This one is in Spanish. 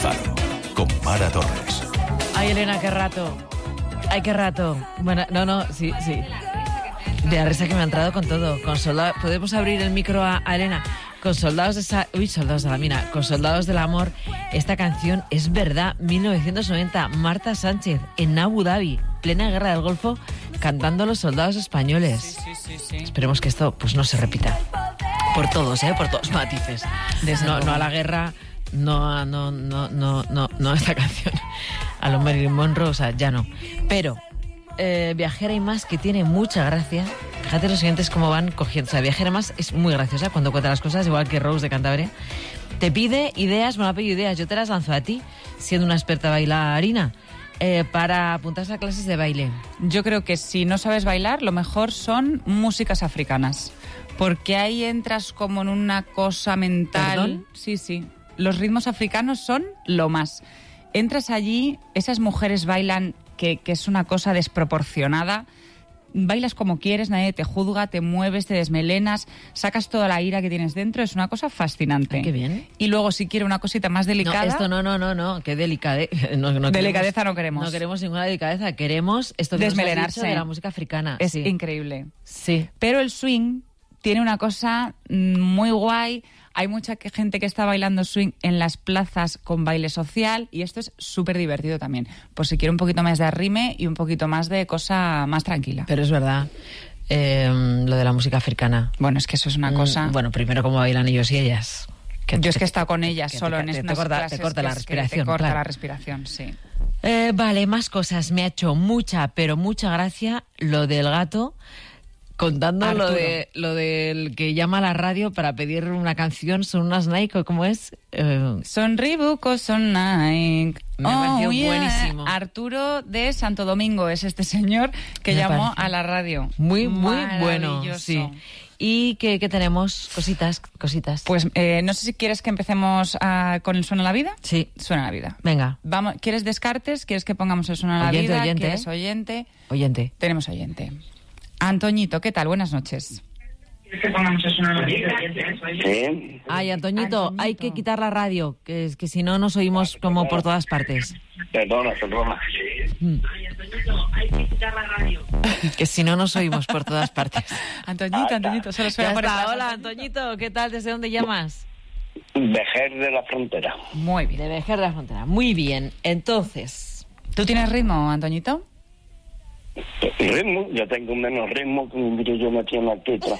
Faro, con Mara Torres. Ay, Elena, qué rato. Ay, qué rato. Bueno, no, sí. De la risa que me ha entrado con todo. Con soldados. ¿Podemos abrir el micro a Elena? Con soldados de la mina. Con soldados del amor. Esta canción es verdad. 1990. Marta Sánchez en Abu Dhabi, plena guerra del Golfo, cantando los soldados españoles. Sí. Esperemos que esto pues no se repita. Por todos matices. No a la guerra, no a esta canción. A los Marilyn Monroe, o sea, ya no. Pero Viajera y Más, que tiene mucha gracia. Fíjate los siguientes cómo van cogiendo. O sea, Viajera y Más es muy graciosa cuando cuenta las cosas, igual que Rose de Cantabria. Te pide ideas, bueno, ha pedido ideas, yo te las lanzo a ti, siendo una experta bailarina, para apuntarse a clases de baile. Yo creo que si no sabes bailar, lo mejor son músicas africanas. Porque ahí entras como en una cosa mental. ¿Perdón? Sí. Los ritmos africanos son lo más. Entras allí, esas mujeres bailan que es una cosa desproporcionada. Bailas como quieres, nadie te juzga, te mueves, te desmelenas, sacas toda la ira que tienes dentro. Es una cosa fascinante. Ay, qué bien. Y luego, si quiere una cosita más delicada... No, esto no, qué delicadeza. Delicadeza no queremos. No queremos ninguna delicadeza, queremos esto que desmelenarse. Nos has dicho de la música africana. Es sí. increíble. Sí. Pero el swing tiene una cosa muy guay. Hay mucha gente que está bailando swing en las plazas con baile social y esto es súper divertido también. Por si quiere un poquito más de arrime y un poquito más de cosa más tranquila. Pero es verdad, lo de la música africana. Bueno, es que eso es una cosa... Bueno, primero cómo bailan ellos y ellas. Yo es que he estado con ellas solo en estas clases. Te corta la respiración. Te corta claro. la respiración, sí. Vale, más cosas. Me ha hecho mucha gracia lo del gato contando Arturo. lo del que llama a la radio para pedir una canción. ¿Son unas Nike o cómo es? Son Reebok o son Nike. Me pareció buenísimo. Arturo de Santo Domingo es este señor que llamó a la radio. Muy bueno, sí. ¿Y qué tenemos? Cositas. Pues no sé si quieres que empecemos con el Suena la Vida. Sí. Suena la Vida. Venga. Vamos, ¿quieres descartes? ¿Quieres que pongamos el Suena la Vida? Oyente. ¿Quieres oyente? Oyente. Tenemos oyente. Antoñito, ¿qué tal? Buenas noches. Sí. Ay, Antoñito, hay que quitar la radio, que si no nos oímos como por todas partes. Perdona. Que si no nos oímos por todas partes. Antoñito, solo Ya suena por está. detrás. Hola, Antoñito, ¿qué tal? ¿Desde dónde llamas? Vejer de la Frontera. Muy bien. De Vejer de la Frontera. Muy bien. Entonces, ¿Tú tienes ritmo, Antoñito? Ritmo, yo tengo menos ritmo que un grillo metido en la teta.